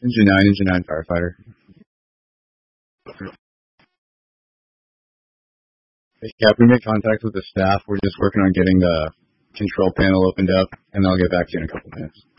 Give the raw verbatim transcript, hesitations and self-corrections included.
Engine nine, Engine nine firefighter. Yeah, if we make contact with the staff, we're just working on getting the control panel opened up, and I'll get back to you in a couple minutes.